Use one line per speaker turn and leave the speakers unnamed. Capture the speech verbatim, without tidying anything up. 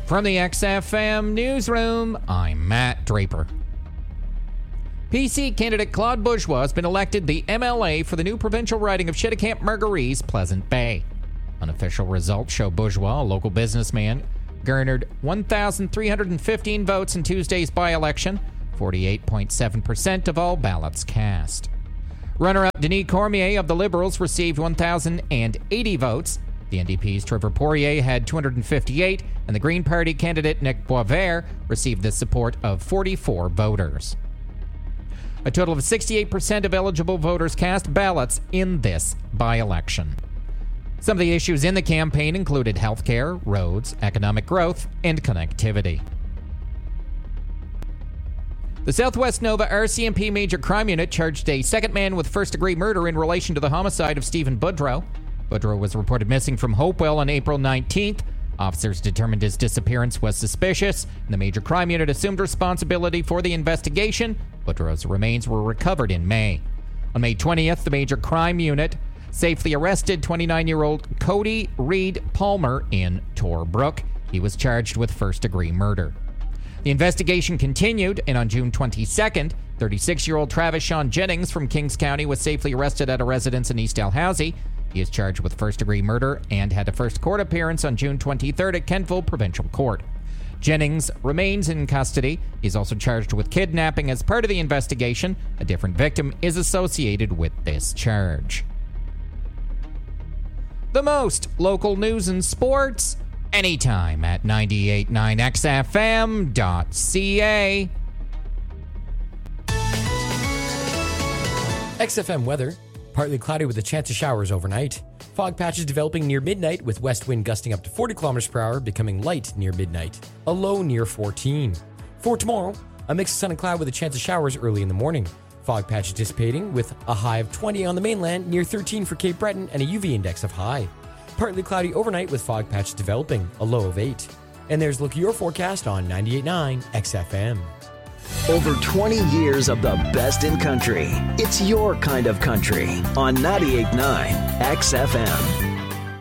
From the X F M Newsroom, I'm Matt Draper. P C candidate Claude Bourgeois has been elected the M L A for the new provincial riding of Chitticamp-Margarit's Pleasant Bay. Unofficial results show Bourgeois, a local businessman, garnered one thousand three hundred fifteen votes in Tuesday's by-election, forty-eight point seven percent of all ballots cast. Runner-up Denis Cormier of the Liberals received one thousand eighty votes. The N D P's Trevor Poirier had two hundred fifty-eight, and the Green Party candidate Nick Boisvert received the support of forty-four voters. A total of sixty-eight percent of eligible voters cast ballots in this by-election. Some of the issues in the campaign included healthcare, roads, economic growth, and connectivity. The Southwest Nova R C M P Major Crime Unit charged a second man with first-degree murder in relation to the homicide of Stephen Boudreau. Boudreau was reported missing from Hopewell on April nineteenth. Officers determined his disappearance was suspicious, and the Major Crime Unit assumed responsibility for the investigation. Boudreau's remains were recovered in May. On May twentieth, the Major Crime Unit safely arrested twenty-nine-year-old Cody Reed Palmer in Torbrook. He was charged with first-degree murder. The investigation continued, and on June twenty-second, thirty-six-year-old Travis Sean Jennings from Kings County was safely arrested at a residence in East Dalhousie. He is charged with first-degree murder and had a first court appearance on June twenty-third at Kentville Provincial Court. Jennings remains in custody. He's also charged with kidnapping as part of the investigation. A different victim is associated with this charge. The most local news and sports, anytime at ninety-eight point nine X F M dot C A.
X F M weather. Partly cloudy with a chance of showers overnight. Fog patches developing near midnight with west wind gusting up to forty kilometers per hour, becoming light near midnight. A low near fourteen. For tomorrow, a mix of sun and cloud with a chance of showers early in the morning. Fog patches dissipating with a high of twenty on the mainland, near thirteen for Cape Breton, and a U V index of high. Partly cloudy overnight with fog patches developing, a low of eight. And there's a look at your forecast on ninety-eight point nine X F M.
Over twenty years of the best in country. It's your kind of country on ninety-eight point nine X F M.